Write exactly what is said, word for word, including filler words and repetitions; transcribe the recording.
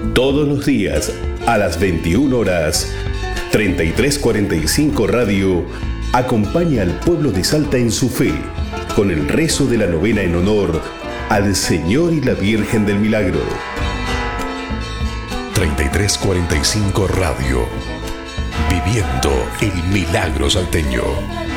Todos los días, a las veintiuna horas, treinta y tres cuarenta y cinco Radio acompaña al pueblo de Salta en su fe, con el rezo de la novena en honor al Señor y la Virgen del Milagro. treinta y tres cuarenta y cinco Radio, viviendo el milagro salteño.